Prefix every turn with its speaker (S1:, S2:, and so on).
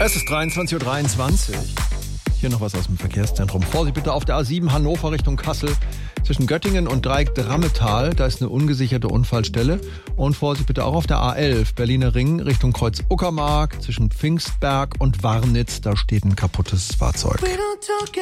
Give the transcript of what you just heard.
S1: Es ist 23:23 Uhr. Hier noch was aus dem Verkehrszentrum. Vorsicht bitte auf der A7 Hannover Richtung Kassel. Zwischen Göttingen und Dreieck-Drammetal, da ist eine ungesicherte Unfallstelle. Und Vorsicht bitte auch auf der A11 Berliner Ring Richtung Kreuz Uckermark. Zwischen Pfingstberg und Warnitz, da steht ein kaputtes Fahrzeug.